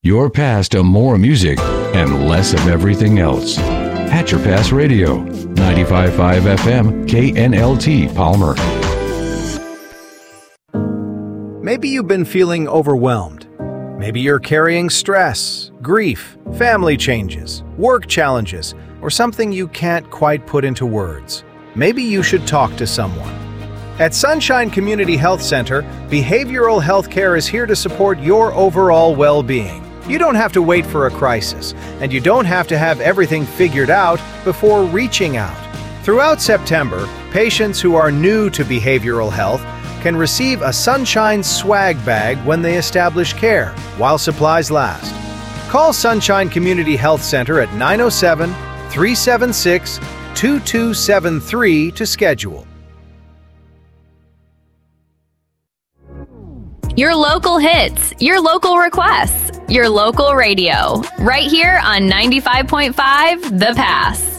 Your pass to more music and less of everything else. Hatcher Pass Radio, 95.5 FM, KNLT Palmer. Maybe you've been feeling overwhelmed. Maybe you're carrying stress, grief, family changes, work challenges, or something you can't quite put into words. Maybe you should talk to someone. At Sunshine Community Health Center, behavioral health care is here to support your overall well-being. You don't have to wait for a crisis, and you don't have to have everything figured out before reaching out. Throughout September, patients who are new to behavioral health can receive a Sunshine swag bag when they establish care, while supplies last. Call Sunshine Community Health Center at 907-376-2273 to schedule. Your local hits, your local requests, your local radio. Right here on 95.5 The Pass.